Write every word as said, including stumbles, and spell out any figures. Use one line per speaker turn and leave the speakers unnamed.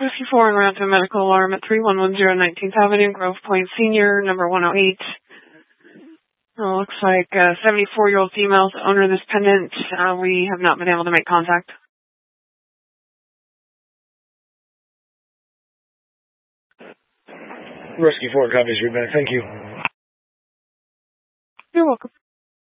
Whiskey four and route to a medical alarm at three one one zero nineteenth Avenue, Grove Point Senior, number one oh eight. Well, looks like a seventy-four-year-old female is the owner of this pendant. Uh, we have not been able to make contact.
Whiskey four copies, Rebecca. Thank you.
You're welcome.